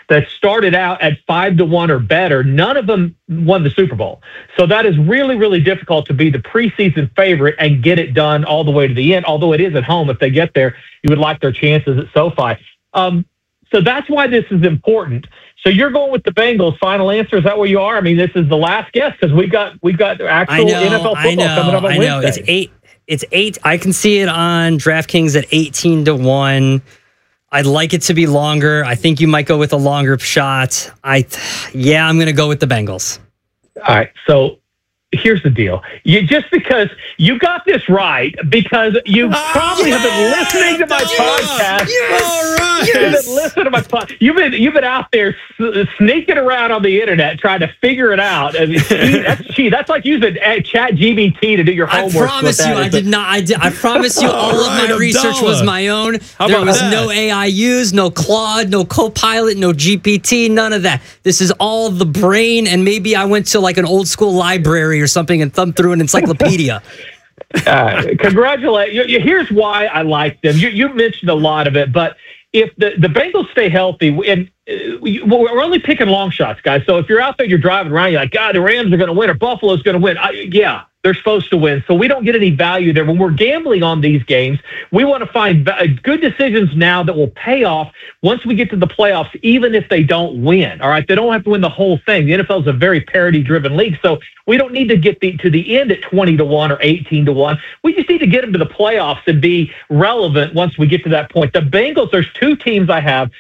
that started out at 5-1 or better, none of them won the Super Bowl. So that is really, really difficult to be the preseason favorite and get it done all the way to the end. Although it is at home, if they get there, you would like their chances at SoFi. So that's why this is important. So you're going with the Bengals. Final answer, is that where you are? I mean, this is the last guess because we've got actual NFL football coming up on Wednesday. I know. It's 8. I can see it on DraftKings at 18-1. I'd like it to be longer. I think you might go with a longer shot. I'm going to go with the Bengals. All right. So here's the deal. Just because you got this right, because you probably have been listening to my podcast. You've been out there sneaking around on the internet trying to figure it out. I mean, that's like using ChatGPT to do your homework. I promise you, I did not. I promise you, all of my research was my own. There was no AI used, no Claude, no Copilot, no GPT, none of that. This is all the brain, and maybe I went to like an old school library or something and thumbed through an encyclopedia. Congratulations. Here's why I like them. You mentioned a lot of it, but if the Bengals stay healthy, and we're only picking long shots, guys. So if you're out there, you're driving around, you're like, God, the Rams are going to win or Buffalo's going to win. They're supposed to win. So we don't get any value there. When we're gambling on these games, we want to find good decisions now that will pay off once we get to the playoffs, even if they don't win. All right. They don't have to win the whole thing. The NFL is a very parity-driven league. So we don't need to get to the end at 20-1 or 18-1. We just need to get them to the playoffs and be relevant once we get to that point. The Bengals, there's 2 teams I have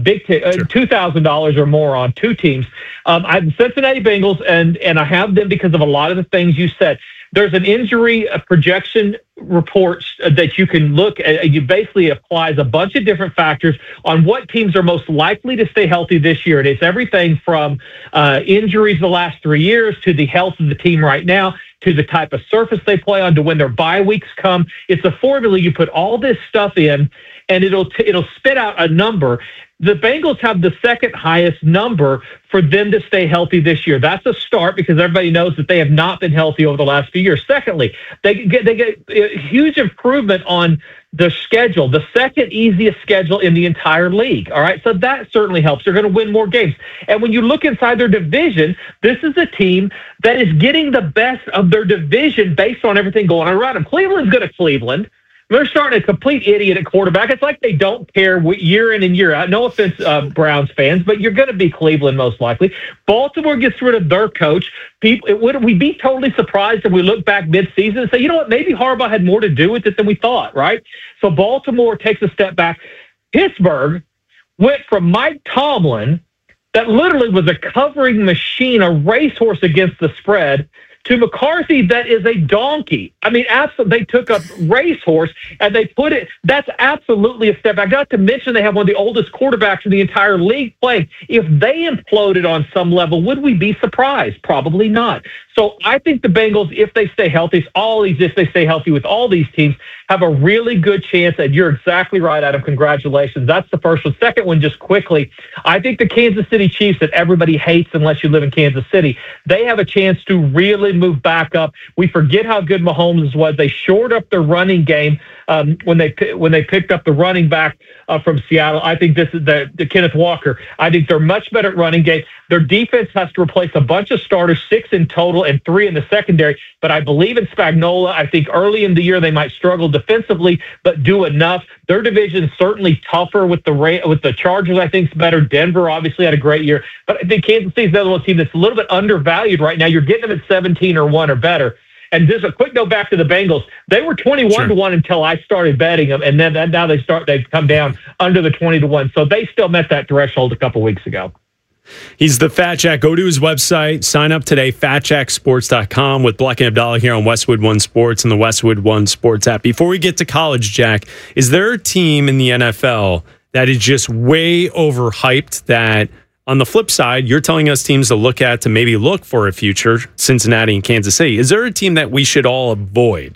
$2,000 or more on, 2 teams. I have the Cincinnati Bengals, and I have them because of a lot of the things you said. There's an injury projection report that you can look at. You basically applies a bunch of different factors on what teams are most likely to stay healthy this year. And it's everything from injuries the last 3 years to the health of the team right now to the type of surface they play on to when their bye weeks come. It's a formula. You put all this stuff in, and it'll spit out a number. The Bengals have the second highest number for them to stay healthy this year. That's a start because everybody knows that they have not been healthy over the last few years. Secondly, they get a huge improvement on the schedule, the second easiest schedule in the entire league. All right, so that certainly helps. They're going to win more games. And when you look inside their division, this is a team that is getting the best of their division based on everything going on around them. Cleveland's good at Cleveland. They're starting a complete idiot at quarterback. It's like they don't care year in and year out. No offense, Browns fans, but you're going to be Cleveland most likely. Baltimore gets rid of their coach. Would we be totally surprised if we look back midseason and say, you know what, maybe Harbaugh had more to do with it than we thought, right? So Baltimore takes a step back. Pittsburgh went from Mike Tomlin, that literally was a covering machine, a racehorse against the spread, to McCarthy, that is a donkey. I mean, absolutely, they took a racehorse and they put it. That's absolutely a step back. Not to mention they have one of the oldest quarterbacks in the entire league playing. If they imploded on some level, would we be surprised? Probably not. So I think the Bengals, if they stay healthy, if they stay healthy with all these teams, have a really good chance. And you're exactly right, Adam. Congratulations. That's the first one. Second one, just quickly, I think the Kansas City Chiefs, that everybody hates unless you live in Kansas City, they have a chance to really move back up. We forget how good Mahomes was. They shored up their running game when they picked up the running back from Seattle. I think this is the Kenneth Walker. I think they're much better at running game. Their defense has to replace a bunch of starters, 6 in total and 3 in the secondary. But I believe in Spagnuolo. I think early in the year they might struggle defensively, but do enough. Their division is certainly tougher with the Chargers. I think is better. Denver obviously had a great year, but I think Kansas City is the other one team that's a little bit undervalued right now. You're getting them at 17-1 or better. And just a quick note back to the Bengals. They were 21-1 until I started betting them, and then now they've come down under the 20-1. So they still met that threshold a couple weeks ago. He's the Fat Jack. Go to his website. Sign up today, fatjacksports.com, with Black and Abdallah here on Westwood One Sports and the Westwood One Sports app. Before we get to college, Jack, is there a team in the NFL that is just way overhyped that, on the flip side, you're telling us teams to look at to maybe look for a future, Cincinnati and Kansas City? Is there a team that we should all avoid?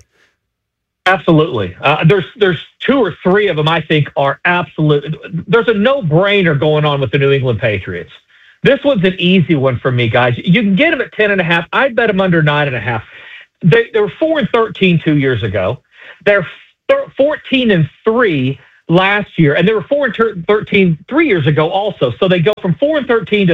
Absolutely. There's 2 or 3 of them I think are absolute. There's a no-brainer going on with the New England Patriots. This one's an easy one for me, guys. You can get them at 10.5. I'd bet them under 9.5. They were 4-13 2 years ago. They're 14-3 last year, and they were 4-13 3 years ago also. So they go from 4-13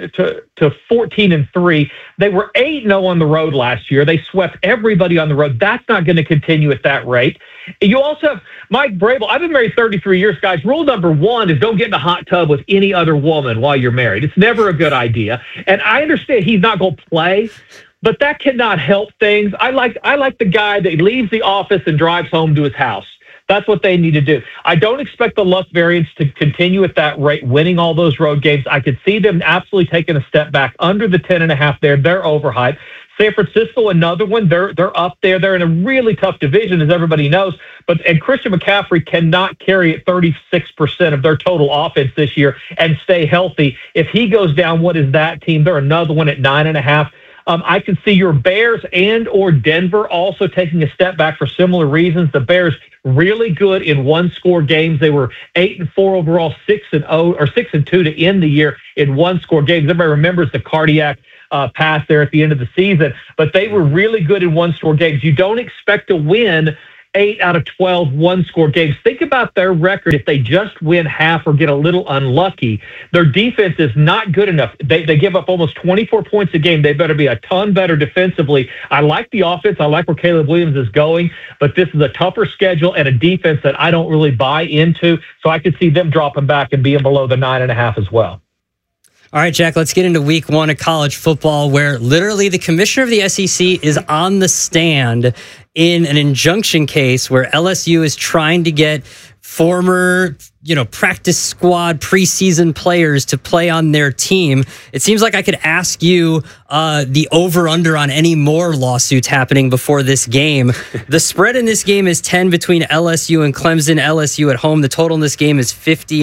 to 14-3. They were 8-0 on the road last year. They swept everybody on the road. That's not going to continue at that rate. You also have Mike Vrabel. I've been married 33 years, guys. Rule number one is don't get in a hot tub with any other woman while you're married. It's never a good idea. And I understand he's not going to play, but that cannot help things. I like the guy that leaves the office and drives home to his house. That's what they need to do. I don't expect the luck variance to continue at that rate, winning all those road games. I could see them absolutely taking a step back under the 10.5 there. They're overhyped. San Francisco, another one. They're up there. They're in a really tough division, as everybody knows. And Christian McCaffrey cannot carry at 36% of their total offense this year and stay healthy. If he goes down, what is that team? They're another one at 9.5. I can see your Bears and or Denver also taking a step back for similar reasons. The Bears really good in one-score games. They were 8-4 overall, 6-0 or 6-2 to end the year in one-score games. Everybody remembers the cardiac pass there at the end of the season, but they were really good in one-score games. You don't expect to win 8 out of 12 one-score games. Think about their record if they just win half or get a little unlucky. Their defense is not good enough. They give up almost 24 points a game. They better be a ton better defensively. I like the offense. I like where Caleb Williams is going, but this is a tougher schedule and a defense that I don't really buy into, so I could see them dropping back and being below the 9.5 as well. All right, Jack, let's get into week one of college football, where literally the commissioner of the SEC is on the stand in an injunction case where LSU is trying to get former, practice squad preseason players to play on their team. It seems like I could ask you the over-under on any more lawsuits happening before this game. The spread in this game is 10 between LSU and Clemson. LSU at home. The total in this game is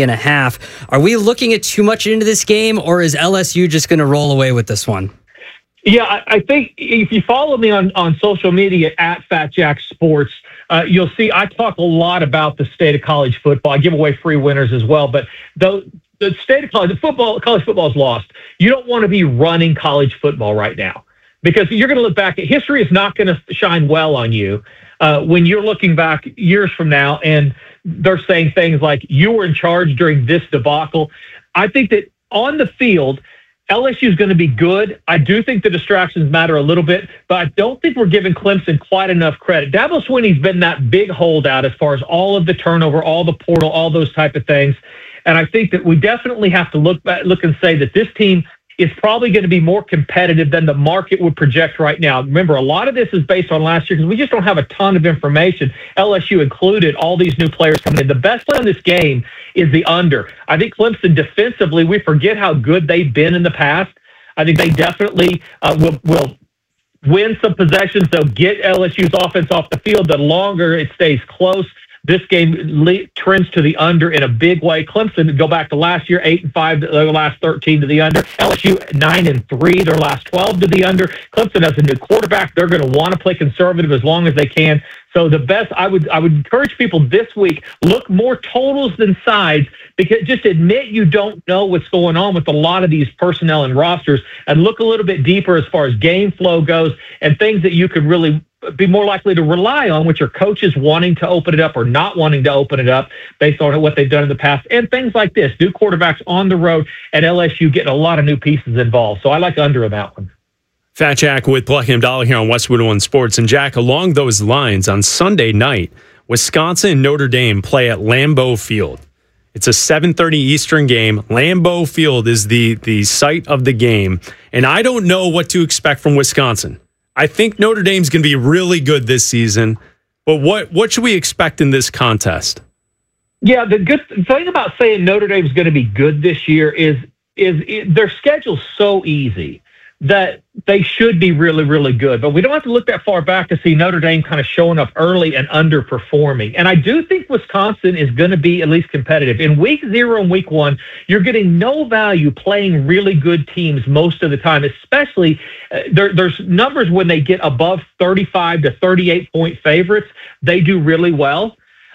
50.5. Are we looking at too much into this game, or is LSU just going to roll away with this one? Yeah, I think if you follow me on social media at Fat Jack Sports, you'll see I talk a lot about the state of college football. I give away free winners as well, but the state of college football is lost. You don't want to be running college football right now because you're going to look back at history is not going to shine well on you when you're looking back years from now and they're saying things like you were in charge during this debacle. I think that on the field, LSU is going to be good. I do think the distractions matter a little bit, but I don't think we're giving Clemson quite enough credit. Dabo Swinney's been that big holdout as far as all of the turnover, all the portal, all those type of things. And I think that we definitely have to look and say that this team is probably going to be more competitive than the market would project right now. Remember, a lot of this is based on last year because we just don't have a ton of information. LSU included, all these new players coming in. The best play on this game is the under. I think Clemson defensively, we forget how good they've been in the past. I think they definitely will win some possessions. They'll get LSU's offense off the field. The longer it stays close, this game trends to the under in a big way. Clemson, go back to last year, 8-5, their last 13 to the under. LSU 9-3, their last 12 to the under. Clemson has a new quarterback. They're going to want to play conservative as long as they can. So the best, I would encourage people this week, look more totals than sides, because just admit you don't know what's going on with a lot of these personnel and rosters, and look a little bit deeper as far as game flow goes and things that you could really be more likely to rely on, which are coaches wanting to open it up or not wanting to open it up based on what they've done in the past, and things like this, new quarterbacks on the road, and LSU getting a lot of new pieces involved. So I like under in that one. Fat Jack with Black and Abdallah here on Westwood One Sports. And Jack, along those lines, on Sunday night, Wisconsin and Notre Dame play at Lambeau Field. It's a 7:30 Eastern game. Lambeau Field is the site of the game. And I don't know what to expect from Wisconsin. I think Notre Dame's going to be really good this season. But what should we expect in this contest? Yeah, the good thing about saying Notre Dame's going to be good this year is their schedule's so easy that they should be really, really good. But we don't have to look that far back to see Notre Dame kind of showing up early and underperforming. And I do think Wisconsin is going to be at least competitive. In week 0 and week 1, you're getting no value playing really good teams most of the time, especially there's numbers when they get above 35 to 38 point favorites. They do really well.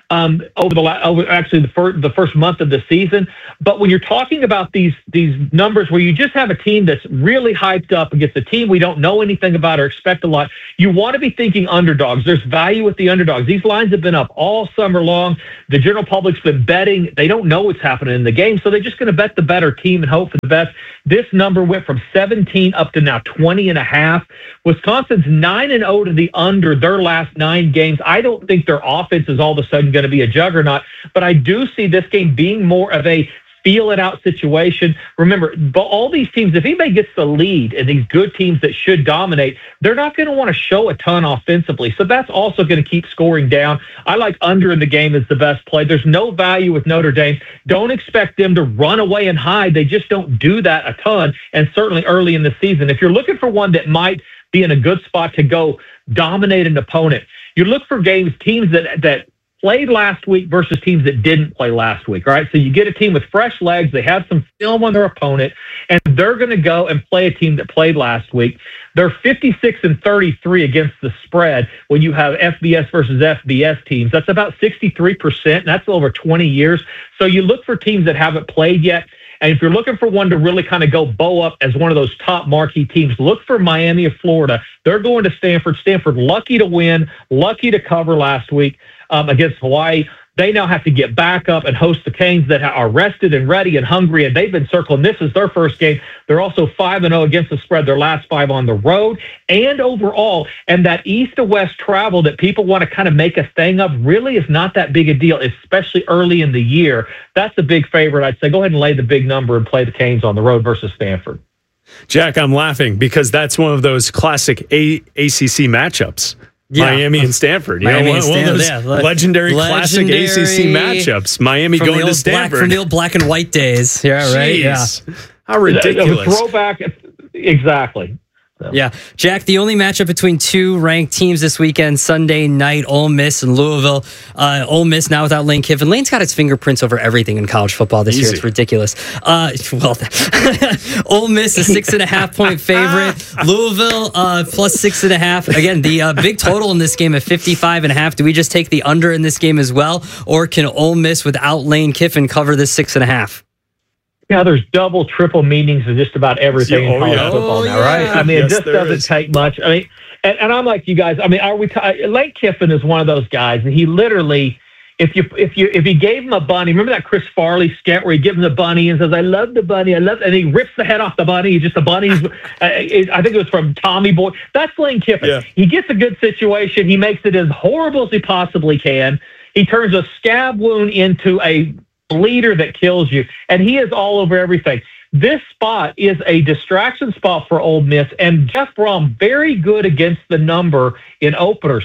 over the first month of the season. But when you're talking about these numbers where you just have a team that's really hyped up against a team we don't know anything about or expect a lot, you want to be thinking underdogs. There's value with the underdogs. These lines have been up all summer long. The general public's been betting. They don't know what's happening in the game, so they're just going to bet the better team and hope for the best. This number went from 17 up to now 20.5. Wisconsin's 9-0 to the under their last 9 games. I don't think their offense is all of a sudden going to be a juggernaut, but I do see this game being more of a feel it out situation. Remember, but all these teams, if anybody gets the lead and these good teams that should dominate, they're not going to want to show a ton offensively. So that's also going to keep scoring down. I like under in the game as the best play. There's no value with Notre Dame. Don't expect them to run away and hide. They just don't do that a ton, and certainly early in the season. If you're looking for one that might be in a good spot to go dominate an opponent, you look for teams that played last week versus teams that didn't play last week. All right. So you get a team with fresh legs. They have some film on their opponent, and they're going to go and play a team that played last week. They're 56-33 against the spread when you have FBS versus FBS teams. That's about 63%. And that's over 20 years. So you look for teams that haven't played yet. And if you're looking for one to really kind of go bow up as one of those top marquee teams, look for Miami of Florida. They're going to Stanford. Stanford lucky to win, lucky to cover last week against Hawaii. They now have to get back up and host the Canes that are rested and ready and hungry, and they've been circling. This is their first game. They're also 5-0 against the spread, their last 5 on the road and overall. And that east to west travel that people want to kind of make a thing of really is not that big a deal, especially early in the year. That's a big favorite. I'd say go ahead and lay the big number and play the Canes on the road versus Stanford. Jack, I'm laughing because that's one of those classic ACC matchups. Yeah. Miami and Stanford. One of those legendary classic ACC matchups. Miami going to Stanford. From the old black and white days. Yeah, right? Jeez. Yeah. How ridiculous. Throwback. Exactly. So. Yeah. Jack, the only matchup between 2 ranked teams this weekend, Sunday night, Ole Miss and Louisville. Ole Miss now without Lane Kiffin. Lane's got its fingerprints over everything in college football this year. It's ridiculous. Ole Miss, a 6.5-point favorite. Louisville, plus 6.5. Again, the big total in this game at 55.5. Do we just take the under in this game as well? Or can Ole Miss without Lane Kiffin cover this 6.5? Yeah, there's double, triple meanings of just about everything in college football now, right? I mean, this doesn't take much. I mean, and I'm like you guys. I mean, Lane Kiffin is one of those guys, and he literally, if he gave him a bunny, remember that Chris Farley sketch where he gives him the bunny and says, "I love the bunny, and he rips the head off the bunny." He's just a bunny. I think it was from Tommy Boy. That's Lane Kiffin. Yeah. He gets a good situation. He makes it as horrible as he possibly can. He turns a scab wound into a bleeder that kills you, and he is all over everything. This spot is a distraction spot for Ole Miss, and Jeff Brom very good against the number in openers,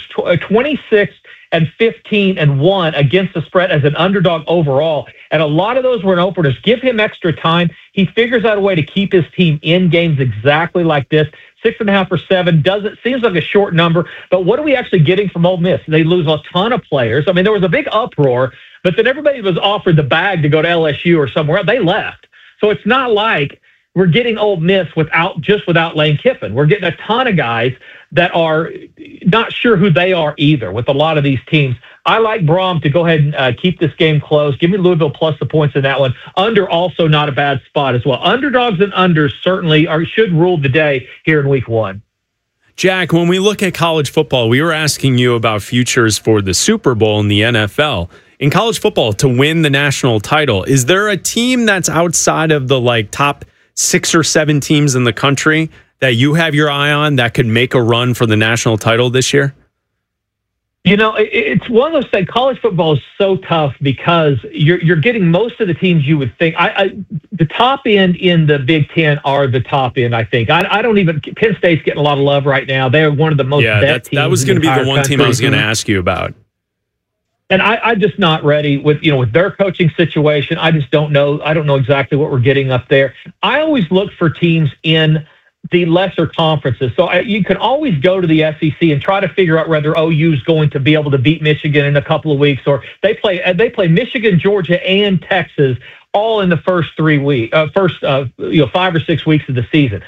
26-15-1 against the spread as an underdog overall, and a lot of those were in openers. Give him extra time. He figures out a way to keep his team in games exactly like this. 6.5 or 7 seems like a short number, but what are we actually getting from Ole Miss? They lose a ton of players. I mean, there was a big uproar, but then everybody was offered the bag to go to LSU or somewhere else. They left. So it's not like we're getting Ole Miss without Lane Kiffin. We're getting a ton of guys that are not sure who they are either with a lot of these teams. I like Brom to go ahead and keep this game close. Give me Louisville plus the points in that one. Under also not a bad spot as well. Underdogs and unders certainly should rule the day here in week 1. Jack, when we look at college football, we were asking you about futures for the Super Bowl in the NFL. In college football, to win the national title, is there a team that's outside of the top 6 or 7 teams in the country that you have your eye on that could make a run for the national title this year? You know, it's one of those things. College football is so tough because you're getting most of the teams you would think. The top end in the Big Ten are the top end, I think. I don't even. Penn State's getting a lot of love right now. They're one of the most bet teams. That was going to be the one team I was going to ask you about. And I'm just not ready with their coaching situation. I just don't know. I don't know exactly what we're getting up there. I always look for teams in the lesser conferences. So you can always go to the SEC and try to figure out whether OU is going to be able to beat Michigan in a couple of weeks, or they play Michigan, Georgia, and Texas all in the first 5 or 6 weeks of the season.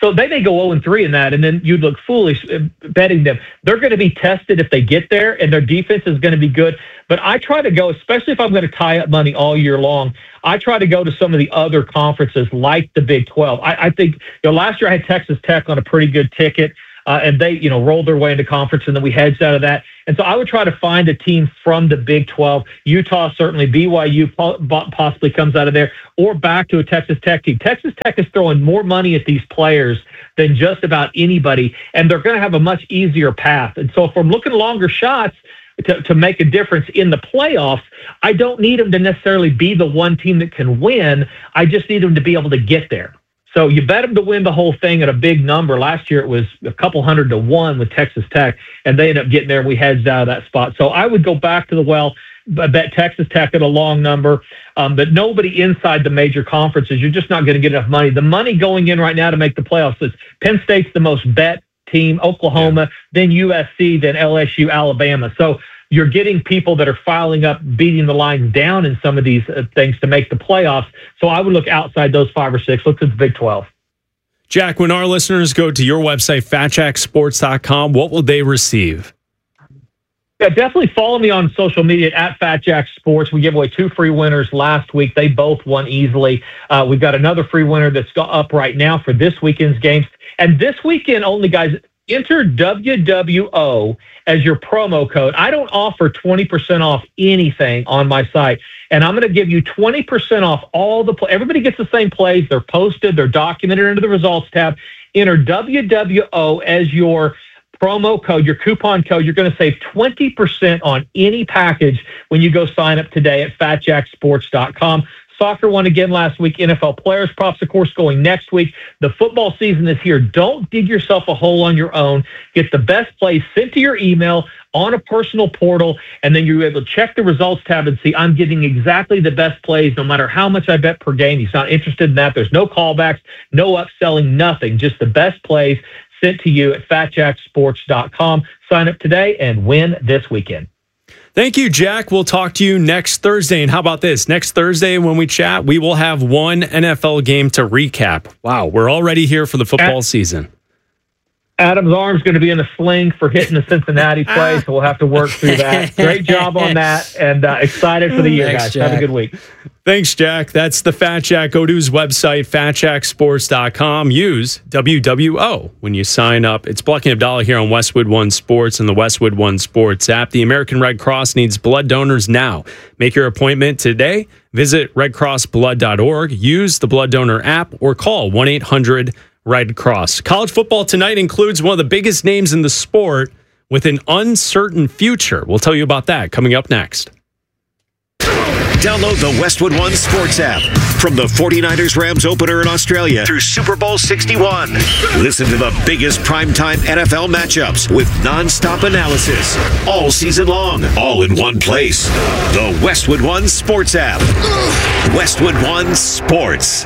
So they may go 0-3 in that, and then you'd look foolish betting them. They're going to be tested if they get there, and their defense is going to be good. But I try to go, especially if I'm going to tie up money all year long, I try to go to some of the other conferences like the Big 12. I think last year I had Texas Tech on a pretty good ticket. And they, rolled their way into conference, and then we hedged out of that. And so I would try to find a team from the Big 12. Utah, certainly. BYU possibly comes out of there, or back to a Texas Tech team. Texas Tech is throwing more money at these players than just about anybody, and they're going to have a much easier path. And so if I'm looking longer shots to make a difference in the playoffs, I don't need them to necessarily be the one team that can win. I just need them to be able to get there. So you bet them to win the whole thing at a big number. Last year it was a couple 100-1 with Texas Tech, and they ended up getting there, and we hedged out of that spot. So I would go back to the bet Texas Tech at a long number, but nobody inside the major conferences. You're just not going to get enough money. The money going in right now to make the playoffs is Penn State's the most bet team, Oklahoma, then USC, then LSU, Alabama. So you're getting people that are filing up, beating the lines down in some of these things to make the playoffs. So I would look outside those 5 or 6. Look at the Big 12. Jack, when our listeners go to your website, FatJackSports.com, what will they receive? Yeah, definitely follow me on social media at FatJackSports. We gave away 2 free winners last week. They both won easily. We've got another free winner that's up right now for this weekend's games. And this weekend only, guys, enter WWO as your promo code. I don't offer 20% off anything on my site, and I'm going to give you 20% off all the everybody gets the same plays. They're posted, they're documented under the results tab. Enter WWO as your promo code, your coupon code. You're going to save 20% on any package when you go sign up today at FatJackSports.com. Soccer won again last week. NFL players props, of course, going next week. The football season is here. Don't dig yourself a hole on your own. Get the best plays sent to your email on a personal portal, and then you're able to check the results tab and see I'm getting exactly the best plays no matter how much I bet per game. He's not interested in that. There's no callbacks, no upselling, nothing. Just the best plays sent to you at FatJackSports.com. Sign up today and win this weekend. Thank you, Jack. We'll talk to you next Thursday. And how about this? Next Thursday when we chat, we will have one NFL game to recap. Wow, we're already here for the football season. Adam's arm's going to be in a sling for hitting the Cincinnati play, so we'll have to work through that. Great job on that, and excited for the year, guys. Jack. Have a good week. Thanks, Jack. That's the Fat Jack. Go to his website, FatJackSports.com. Use WWO when you sign up. It's Black and Abdallah here on Westwood One Sports and the Westwood One Sports app. The American Red Cross needs blood donors now. Make your appointment today. Visit redcrossblood.org. Use the blood donor app or call 1-800-RED Cross. College football tonight includes one of the biggest names in the sport with an uncertain future. We'll tell you about that coming up next. Download the Westwood One Sports app. From the 49ers-Rams opener in Australia through Super Bowl 61. Listen to the biggest primetime NFL matchups with nonstop analysis all season long, all in one place. The Westwood One Sports app. Westwood One Sports.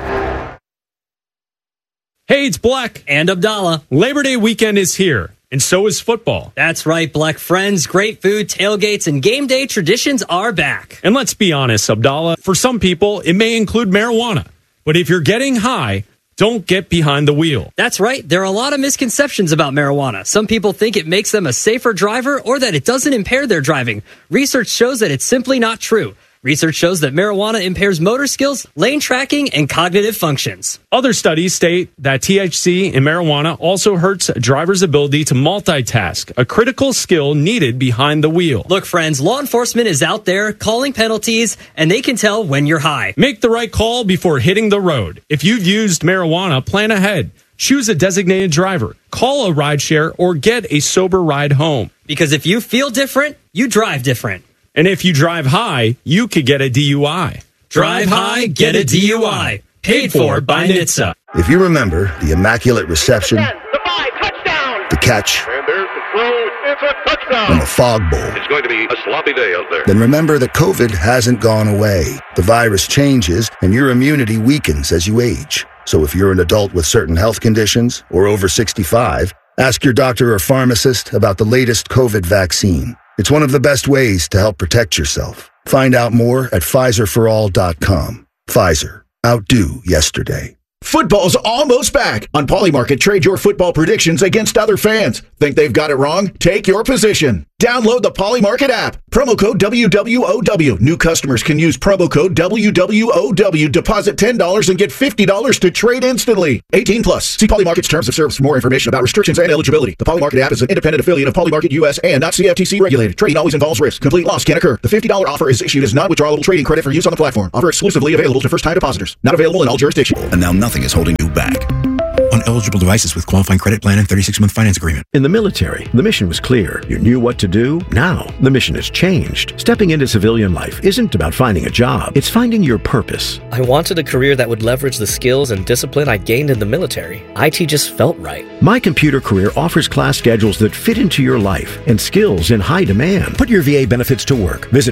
Hey, it's Black and Abdallah. Labor Day weekend is here, and so is football. That's right, Black friends. Great food, tailgates, and game day traditions are back. And let's be honest, Abdallah, for some people, it may include marijuana. But if you're getting high, don't get behind the wheel. That's right. There are a lot of misconceptions about marijuana. Some people think it makes them a safer driver or that it doesn't impair their driving. Research shows that it's simply not true. Research shows that marijuana impairs motor skills, lane tracking, and cognitive functions. Other studies state that THC in marijuana also hurts a driver's ability to multitask, a critical skill needed behind the wheel. Look, friends, law enforcement is out there calling penalties, and they can tell when you're high. Make the right call before hitting the road. If you've used marijuana, plan ahead. Choose a designated driver, call a rideshare, or get a sober ride home. Because if you feel different, you drive different. And if you drive high, you could get a DUI. Drive high, get a DUI. Paid for by NHTSA. If you remember the immaculate reception, the 5, touchdown, the catch, and there's the throw, it's a touchdown, and the fog bowl, it's going to be a sloppy day out there. Then remember that COVID hasn't gone away. The virus changes, and your immunity weakens as you age. So if you're an adult with certain health conditions or over 65, ask your doctor or pharmacist about the latest COVID vaccine. It's one of the best ways to help protect yourself. Find out more at PfizerForAll.com. Pfizer. Outdo yesterday. Football's almost back. On Polymarket, trade your football predictions against other fans. Think they've got it wrong? Take your position. Download the Polymarket app. Promo code WWOW. New customers can use promo code WWOW. Deposit $10 and get $50 to trade instantly. 18 plus. See Polymarket's terms of service for more information about restrictions and eligibility. The Polymarket app is an independent affiliate of Polymarket US and not CFTC regulated. Trading always involves risk. Complete loss can occur. The $50 offer is issued as non-withdrawable trading credit for use on the platform. Offer exclusively available to first-time depositors. Not available in all jurisdictions. And now nothing is holding you back. On eligible devices with qualifying credit plan and 36-month finance agreement. In the military, the mission was clear. You knew what to do. Now, the mission has changed. Stepping into civilian life isn't about finding a job. It's finding your purpose. I wanted a career that would leverage the skills and discipline I gained in the military. IT just felt right. My Computer Career offers class schedules that fit into your life and skills in high demand. Put your VA benefits to work. Visit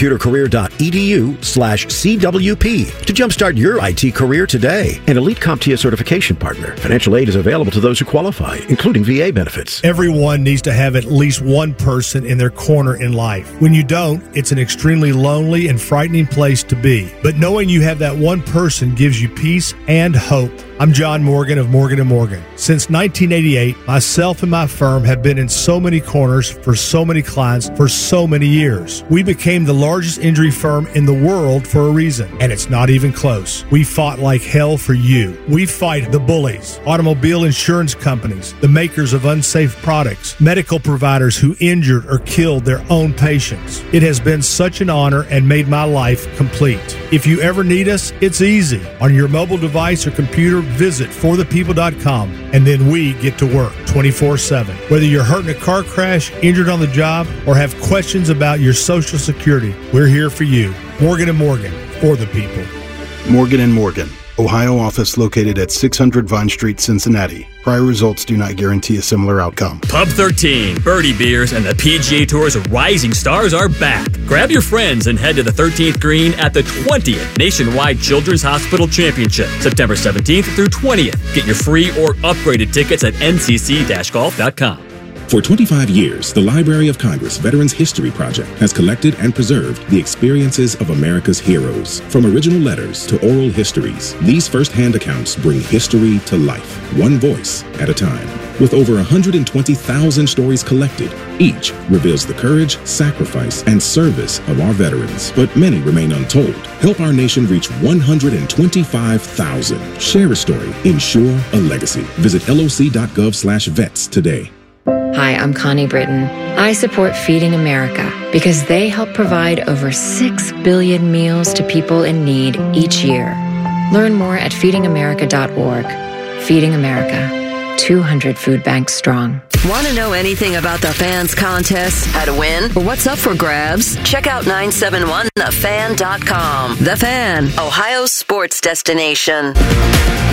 mycomputercareer.edu/CWP to jumpstart your IT career today. An elite CompTIA certification partner. Financial aid is available to those who qualify, including VA benefits. Everyone needs to have at least one person in their corner in life. When you don't, it's an extremely lonely and frightening place to be. But knowing you have that one person gives you peace and hope. I'm John Morgan of Morgan & Morgan. Since 1988, myself and my firm have been in so many corners for so many clients for so many years. We became the largest injury firm in the world for a reason, and it's not even close. We fought like hell for you. We fight the bullies, automobile insurance companies, the makers of unsafe products, medical providers who injured or killed their own patients. It has been such an honor and made my life complete. If you ever need us, it's easy. On your mobile device or computer, visit forthepeople.com, and then we get to work 24/7. Whether you're hurt in a car crash, injured on the job, or have questions about your Social Security, we're here for you. Morgan & Morgan, for the people. Morgan & Morgan, Ohio office located at 600 Vine Street, Cincinnati. Prior results do not guarantee a similar outcome. Pub 13, Birdie Beers, and the PGA Tour's Rising Stars are back. Grab your friends and head to the 13th green at the 20th Nationwide Children's Hospital Championship, September 17th through 20th. Get your free or upgraded tickets at ncc-golf.com. For 25 years, the Library of Congress Veterans History Project has collected and preserved the experiences of America's heroes. From original letters to oral histories, these first-hand accounts bring history to life, one voice at a time. With over 120,000 stories collected, each reveals the courage, sacrifice, and service of our veterans. But many remain untold. Help our nation reach 125,000. Share a story. Ensure a legacy. Visit loc.gov/vets today. Hi, I'm Connie Britton. I support Feeding America because they help provide over 6 billion meals to people in need each year. Learn more at feedingamerica.org. Feeding America, 200 food banks strong. Want to know anything about the Fans contest, how to win, or what's up for grabs? Check out 971thefan.com. The Fan, Ohio's sports destination.